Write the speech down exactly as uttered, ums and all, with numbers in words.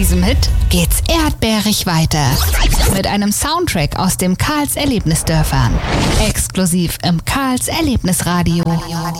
diesem Hit geht's erdbeerig weiter. Mit einem Soundtrack aus dem Karls Erlebnisdörfern. Exklusiv im Karls Erlebnisradio.